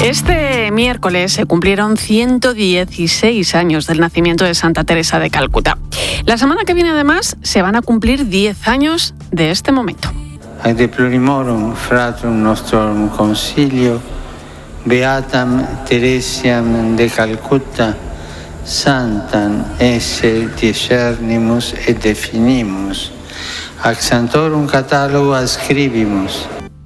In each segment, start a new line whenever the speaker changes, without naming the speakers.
Este miércoles se cumplieron 116 años del nacimiento de Santa Teresa de Calcuta. La semana que viene, además, se van a cumplir 10 años de este momento.
Ad deplorimorum fratrum nostrum concilio, beatam Teresiam de Calcutta, santam esse discernimus et definimus, ac santorum catalogo adscribimus.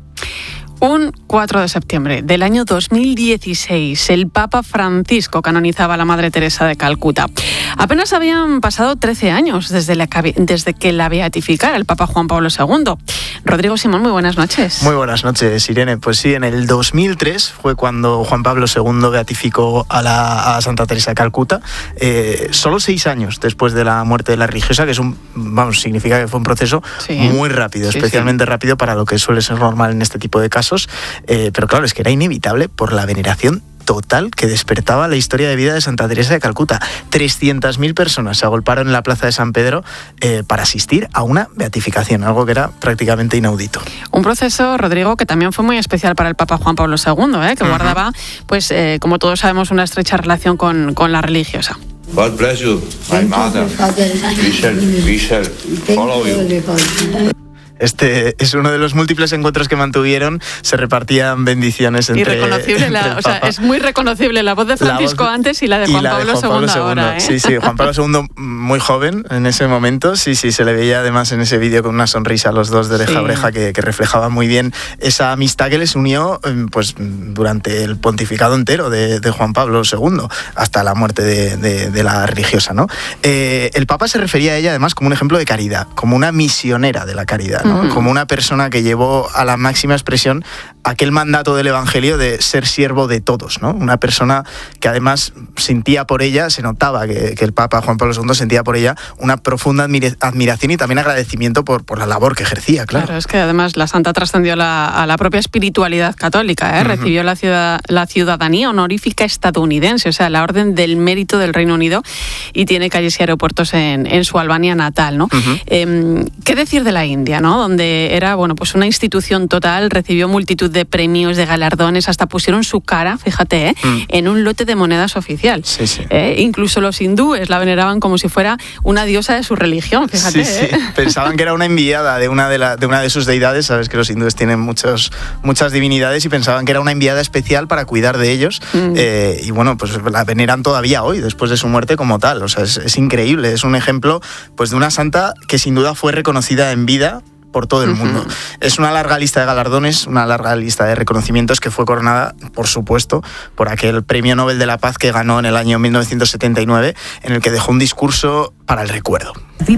Un 4 de septiembre del año 2016, el Papa Francisco canonizaba a la Madre Teresa de Calcuta. Apenas habían pasado 13 años desde que la beatificara el Papa Juan Pablo II. Rodrigo Simón, muy buenas noches.
Muy buenas noches, Irene. Pues sí, en el 2003 fue cuando Juan Pablo II beatificó a Santa Teresa de Calcuta, solo 6 años después de la muerte de la religiosa, que significa que fue un proceso muy rápido, especialmente rápido para lo que suele ser normal en este tipo de casos. Pero claro, es que era inevitable por la veneración total que despertaba la historia de vida de Santa Teresa de Calcuta. 300.000 personas se agolparon en la plaza de San Pedro para asistir a una beatificación, algo que era prácticamente inaudito. Un proceso, Rodrigo, que también fue muy especial para el Papa Juan Pablo II, que guardaba, como todos sabemos, una estrecha relación con la religiosa.
God bless you, my mother. We shall follow you.
Este es uno de los múltiples encuentros que mantuvieron. Se repartían bendiciones entre
es muy reconocible la voz de Francisco antes y la de Juan Pablo II ahora.
Sí, Juan Pablo II muy joven en ese momento. Sí, se le veía además en ese vídeo con una sonrisa a los dos de oreja a oreja que reflejaba muy bien esa amistad que les unió pues durante el pontificado entero de Juan Pablo II, hasta la muerte de la religiosa, ¿no? El Papa se refería a ella además como un ejemplo de caridad, como una misionera de la caridad, ¿no? Como una persona que llevó a la máxima expresión aquel mandato del Evangelio de ser siervo de todos, ¿no? Una persona que además sentía por ella, se notaba que el Papa Juan Pablo II sentía por ella una profunda admiración y también agradecimiento por la labor que ejercía, claro.
Claro, es que además la santa trascendió a la propia espiritualidad católica, recibió la ciudadanía honorífica estadounidense, o sea, la Orden del Mérito del Reino Unido, y tiene calles y aeropuertos en su Albania natal, ¿no? ¿Qué decir de la India, ¿no? Donde era, pues una institución total, recibió multitud de premios, de galardones, hasta pusieron su cara, fíjate, en un lote de monedas oficial.
Sí.
Incluso los hindúes la veneraban como si fuera una diosa de su religión, fíjate.
Sí. Pensaban que era una enviada de una de sus deidades. Sabes que los hindúes tienen muchas divinidades y pensaban que era una enviada especial para cuidar de ellos. Y pues la veneran todavía hoy, después de su muerte como tal. O sea, es increíble. Es un ejemplo pues de una santa que sin duda fue reconocida en vida por todo el mundo. Es una larga lista de galardones, una larga lista de reconocimientos que fue coronada, por supuesto, por aquel Premio Nobel de la Paz que ganó en el año 1979, en el que dejó un discurso para el recuerdo.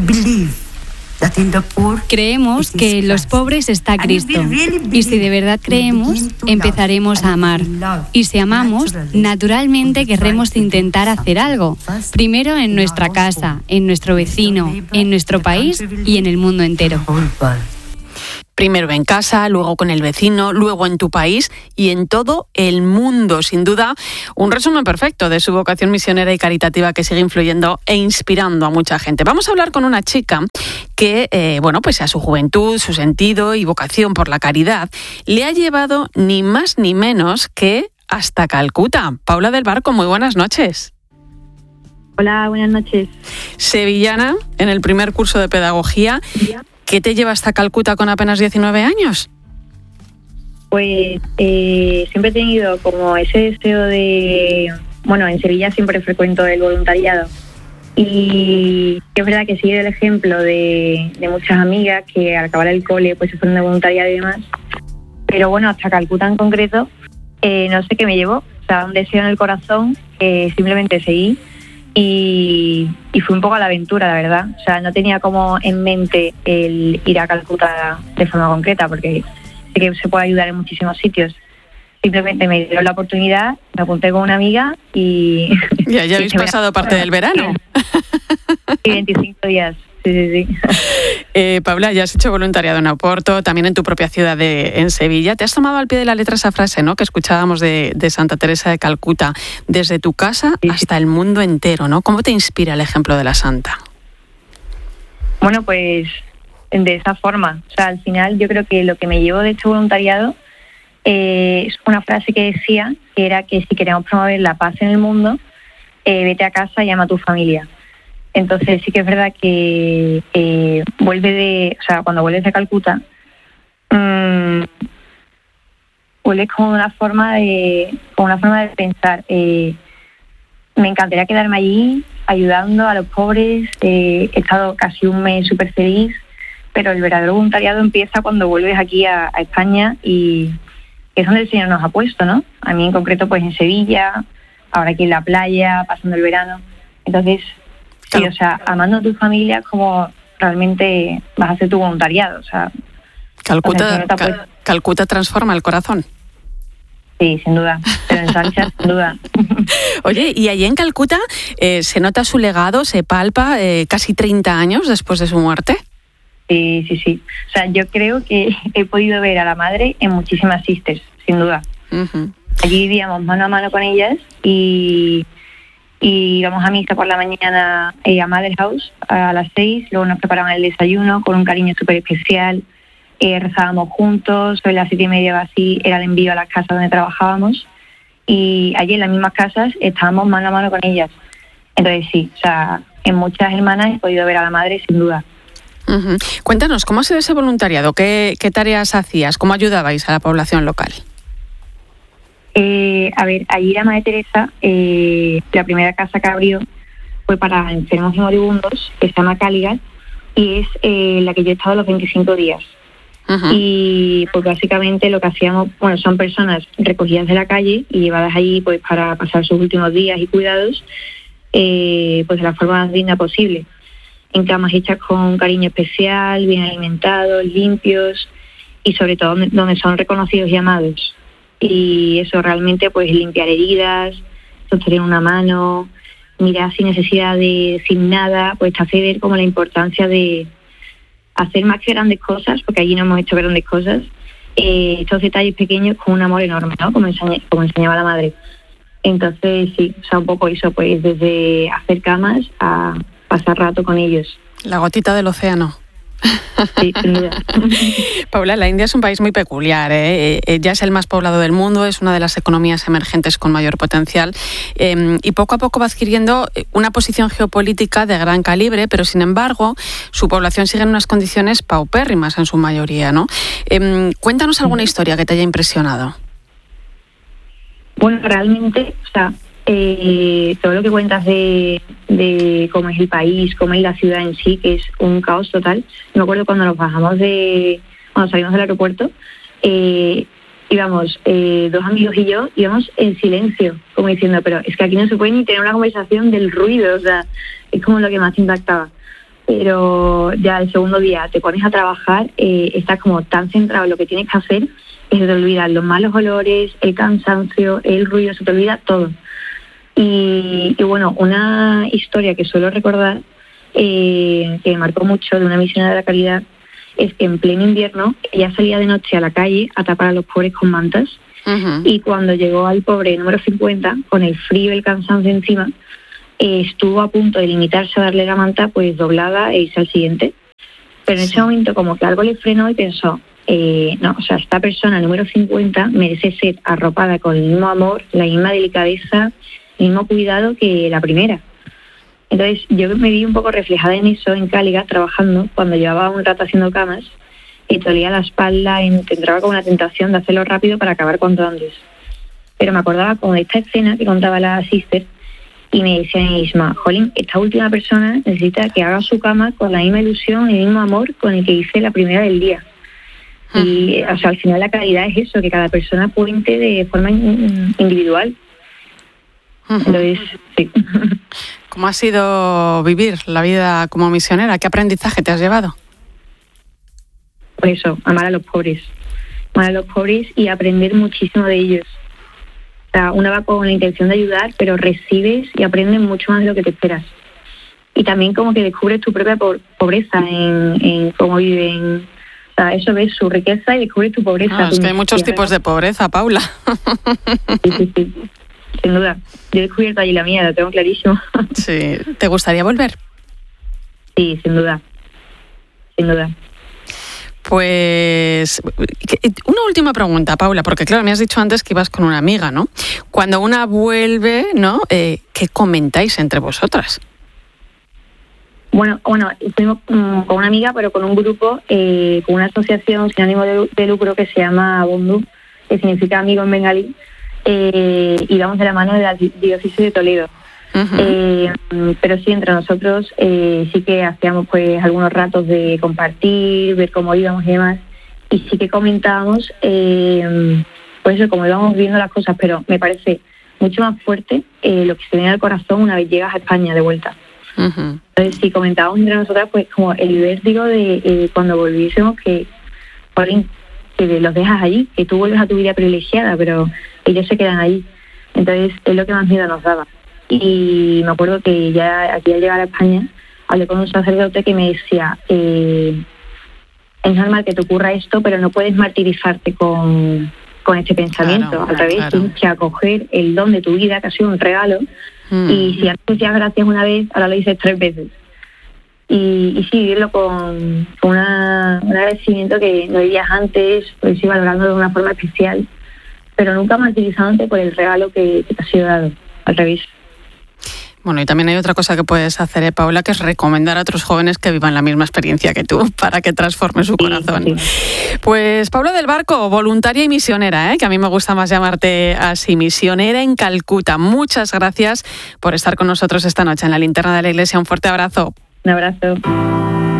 Creemos que en los pobres está Cristo, y si de verdad creemos, empezaremos a amar. Y si amamos, naturalmente querremos intentar hacer algo, primero en nuestra casa, en nuestro vecino, en nuestro país y en el mundo entero.
Primero en casa, luego con el vecino, luego en tu país y en todo el mundo. Sin duda, un resumen perfecto de su vocación misionera y caritativa que sigue influyendo e inspirando a mucha gente. Vamos a hablar con una chica que, a su juventud, su sentido y vocación por la caridad le ha llevado ni más ni menos que hasta Calcuta. Paula del Barco, muy buenas noches.
Hola, buenas noches.
Sevillana, en el primer curso de pedagogía. ¿Qué te lleva hasta Calcuta con apenas 19 años?
Pues siempre he tenido como ese deseo de... en Sevilla siempre frecuento el voluntariado. Y es verdad que he seguido el ejemplo de muchas amigas que al acabar el cole pues se fueron de voluntariado y demás. Pero hasta Calcuta en concreto, no sé qué me llevó. O sea, un deseo en el corazón, simplemente seguí. Y fui un poco a la aventura, la verdad. O sea, no tenía como en mente el ir a Calcuta de forma concreta, porque sé que se puede ayudar en muchísimos sitios. Simplemente me dieron la oportunidad, me apunté con una amiga y...
Ya habéis pasado parte del verano.
Sí, 25 días. Sí.
Paula, ya has hecho voluntariado en Oporto, también en tu propia ciudad en Sevilla. Te has tomado al pie de la letra esa frase, ¿no?, que escuchábamos de Santa Teresa de Calcuta, desde tu casa hasta el mundo entero, ¿no? ¿Cómo te inspira el ejemplo de la santa?
Pues de esa forma. O sea, al final yo creo que lo que me llevo de este voluntariado es una frase que decía que era que si queremos promover la paz en el mundo, vete a casa y llama a tu familia. Entonces sí que es verdad que cuando vuelves de Calcuta, vuelves con una forma de pensar. Me encantaría quedarme allí ayudando a los pobres. He estado casi un mes súper feliz, pero el verdadero voluntariado empieza cuando vuelves aquí a España, y es donde el Señor nos ha puesto, ¿no? A mí en concreto, pues en Sevilla, ahora aquí en la playa, pasando el verano. Entonces, sí, amando a tu familia es como realmente vas a hacer tu voluntariado.
Calcuta transforma el corazón.
Sí, sin duda, pero en Sánchez, sin duda.
Oye, y allí en Calcuta se nota su legado, se palpa casi 30 años después de su muerte.
Sí. O sea, yo creo que he podido ver a la madre en muchísimas sisters, sin duda. Uh-huh. Allí vivíamos mano a mano con ellas y íbamos a misa por la mañana a Mother House a las 6, luego nos preparaban el desayuno con un cariño súper especial. Rezábamos juntos, sobre las 7:30 o así era el envío a las casas donde trabajábamos, y allí en las mismas casas estábamos mano a mano con ellas. Entonces sí, en muchas hermanas he podido ver a la madre, sin duda.
Uh-huh. Cuéntanos, ¿cómo ha sido ese voluntariado? ¿Qué tareas hacías? ¿Cómo ayudabais a la población local?
Allí la Madre Teresa, la primera casa que abrió fue para enfermos y moribundos, que se llama Cáligas, y es la que yo he estado los 25 días. Uh-huh. Y pues básicamente lo que hacíamos, son personas recogidas de la calle y llevadas allí pues para pasar sus últimos días y cuidados pues de la forma más digna posible, en camas hechas con cariño especial, bien alimentados, limpios, y sobre todo donde son reconocidos y amados. Y eso realmente, pues limpiar heridas, sostener una mano, mirar sin necesidad de decir nada, pues te hace ver como la importancia de hacer más que grandes cosas, porque allí no hemos hecho grandes cosas, estos detalles pequeños con un amor enorme, ¿no? Como enseñaba la madre. Entonces sí, un poco eso, pues desde hacer camas a pasar rato con ellos.
La gotita del océano.
Sí, sin duda.
Paula, la India es un país muy peculiar, ya es el más poblado del mundo, es una de las economías emergentes con mayor potencial, y poco a poco va adquiriendo una posición geopolítica de gran calibre, pero sin embargo su población sigue en unas condiciones paupérrimas en su mayoría, ¿no? Cuéntanos alguna historia que te haya impresionado.
Bueno, realmente, todo lo que cuentas de cómo es el país, cómo es la ciudad en sí, que es un caos total. Me acuerdo cuando cuando salimos del aeropuerto, íbamos dos amigos y yo, íbamos en silencio, como diciendo, pero es que aquí no se puede ni tener una conversación del ruido, es como lo que más impactaba. Pero ya el segundo día te pones a trabajar, estás como tan centrado en lo que tienes que hacer, que se te olvidan los malos olores, el cansancio, el ruido, se te olvida todo. Y bueno, una historia que suelo recordar, que me marcó mucho, de una misionera de la caridad, es que en pleno invierno ella salía de noche a la calle a tapar a los pobres con mantas. Uh-huh. Y cuando llegó al pobre número 50, con el frío y el cansancio encima, estuvo a punto de limitarse a darle la manta pues doblada e irse al siguiente. Pero en ese momento como que algo le frenó y pensó, esta persona número 50 merece ser arropada con el mismo amor, la misma delicadeza, el mismo cuidado que la primera. Entonces yo me vi un poco reflejada en eso en Cáligas, trabajando, cuando llevaba un rato haciendo camas y te dolía la espalda y me entraba con una tentación de hacerlo rápido para acabar cuanto antes. Pero me acordaba como de esta escena que contaba la sister y me decía Isma, jolín, esta última persona necesita que haga su cama con la misma ilusión y el mismo amor con el que hice la primera del día. Y al final la caridad es eso, que cada persona cuente de forma individual. Entonces, sí.
¿Cómo ha sido vivir la vida como misionera? ¿Qué aprendizaje te has llevado?
Pues eso, amar a los pobres y aprender muchísimo de ellos. Una va con la intención de ayudar, pero recibes y aprendes mucho más de lo que te esperas. Y también como que descubres tu propia pobreza en cómo viven. Eso ves su riqueza y descubres tu pobreza.
Es que hay muchos tipos de pobreza, Paula.
Sí. Sin duda. Yo he descubierto allí la mía, la tengo clarísimo.
Sí. ¿Te gustaría volver?
Sí, sin duda.
Pues una última pregunta, Paula, porque claro, me has dicho antes que ibas con una amiga, ¿no? Cuando una vuelve, ¿no? ¿Qué comentáis entre vosotras?
Bueno, fuimos con una amiga, pero con un grupo, con una asociación sin ánimo de lucro que se llama Bondu, que significa amigo en bengalí, y vamos de la mano de la diócesis de Toledo. Uh-huh. Pero sí, entre nosotros sí que hacíamos pues algunos ratos de compartir, ver cómo íbamos y demás, y sí que comentábamos pues eso, cómo íbamos viendo las cosas, pero me parece mucho más fuerte lo que se viene al corazón una vez llegas a España de vuelta. Uh-huh. Entonces sí comentábamos entre nosotras pues como el vértigo de cuando volviésemos que los dejas allí, que tú vuelves a tu vida privilegiada, pero ellos se quedan allí. Entonces es lo que más miedo nos daba. Y me acuerdo que ya aquí al llegar a España hablé con un sacerdote que me decía es normal que te ocurra esto, pero no puedes martirizarte con este pensamiento. Al revés, tienes que acoger el don de tu vida, que ha sido un regalo, y si antes decías gracias una vez, ahora lo dices 3 veces. Y sí, vivirlo con un agradecimiento que no vivías antes, pues sí, valorando de una forma especial, pero nunca martirizándote por el regalo que te ha sido dado. Al revés.
Bueno, y también hay otra cosa que puedes hacer, Paula, que es recomendar a otros jóvenes que vivan la misma experiencia que tú, para que transforme su corazón. Sí. Pues Paula del Barco, voluntaria y misionera, que a mí me gusta más llamarte así, misionera en Calcuta. Muchas gracias por estar con nosotros esta noche en la Linterna de la Iglesia. Un fuerte abrazo.
Un abrazo.